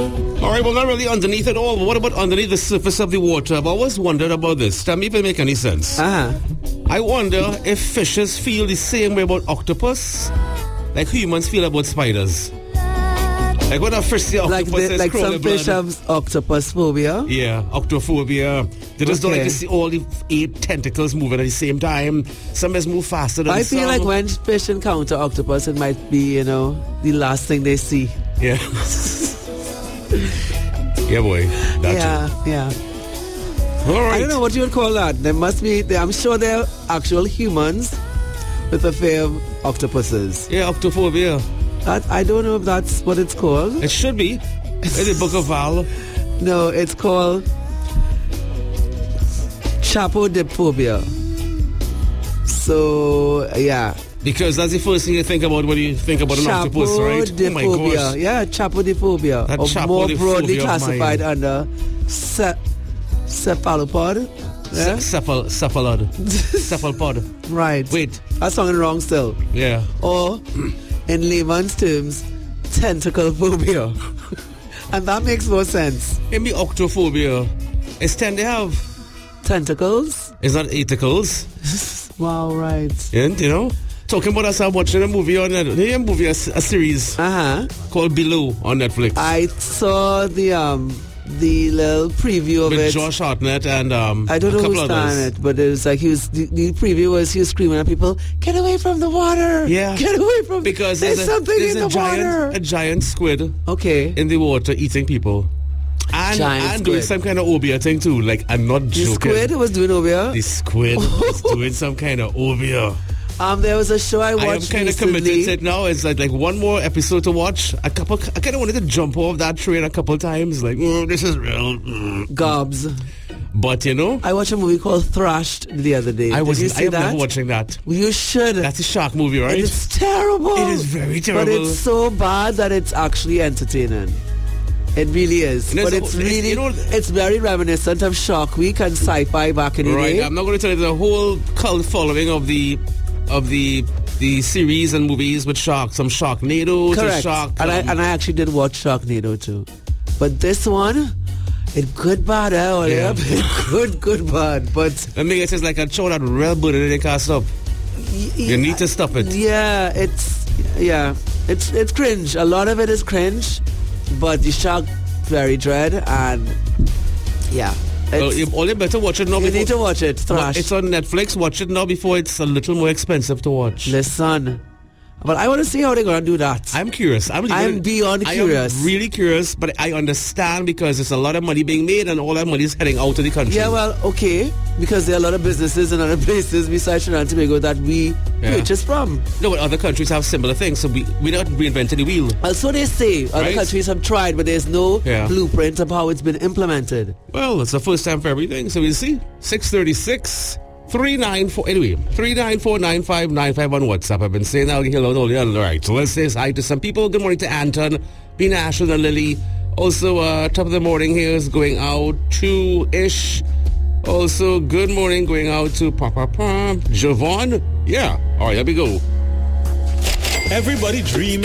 All right, well, not really underneath it all, but what about underneath the surface of the water? I've always wondered about this. Tell me if it make any sense. I wonder if fishes feel the same way about octopus like humans feel about spiders. Like when a fish see octopus, like some fish have octopus phobia. Yeah, octophobia. They just don't like to see all the 8 tentacles moving at the same time. Some just move faster than some. I feel like when fish encounter octopus, it might be, the last thing they see. Yeah. Yeah, boy. Yeah. All right. I don't know what you would call that. I'm sure there are actual humans with a fear of octopuses. Yeah, octophobia. I don't know if that's what it's called. It should be. In the Book of Val. No, it's called chapodophobia. So, yeah. Because that's the first thing you think about when you think about an octopus, right? Oh my gosh. Yeah, chapodophobia. Or more broadly classified under cephalopod. Yeah? Cephalopod. Right. Wait. That's sounding wrong still. Yeah. Or, in layman's terms, tentacle phobia. And that makes more sense. In the octophobia, it's tend to have tentacles. It's not aetacles. Wow, right. And, talking about us, I'm watching a movie on a series called Below on Netflix. I saw the little preview of it. With Josh Hartnett and I don't know who's starring it, but it was like the preview was he was screaming at people, "Get away from the water! Yeah, get away from because there's something in the water." A giant squid, in the water eating people, and doing some kind of obia thing too. Like, I'm not joking. The squid was doing obia. The squid was doing some kind of obia. There was a show I watched. I am kind of committed to it now. It's like one more episode to watch. I kind of wanted to jump off that train a couple times. Like, this is real. Gobs. But I watched a movie called Thrashed the other day. I am never watching that. You should. That's a shark movie, right? It's terrible. It is very terrible. But it's so bad that it's actually entertaining. It really is. But it's very reminiscent of Shark Week and sci-fi back in the day. Right. I'm not going to tell you the whole cult following of the series and movies with sharks. Some Sharknado. Correct. Shark. And I actually did watch Sharknado too. But this one, it's good bad, Yeah. Good bad. But I mean, it's just like a show that real good and they can't stop. You need to stop it. Yeah, it's cringe. A lot of it is cringe, but the shark very dread and yeah. All you better watch it now. You need to watch it. Thrash. It's on Netflix. Watch it now before it's a little more expensive to watch. Listen, but I want to see how they're going to do that. I'm curious. I'm beyond curious. I'm really curious, but I understand because there's a lot of money being made and all that money is heading out of the country. Yeah, well, okay, because there are a lot of businesses and other places besides Trinidad and Tobago that we purchase from. No, but other countries have similar things, so we're not reinventing the wheel. So they say. Other countries have tried, but there's no blueprint of how it's been implemented. Well, it's the first time for everything, so we'll see. 636 394 anyway 3949595 on WhatsApp. I've been saying that hello. All right, so let's say hi to some people. Good morning to Anton, Bina, Ashley, and Lily. Also, top of the morning here is going out to Ish. Also, good morning going out to Papa Javon. Yeah, all right, here we go. Everybody dream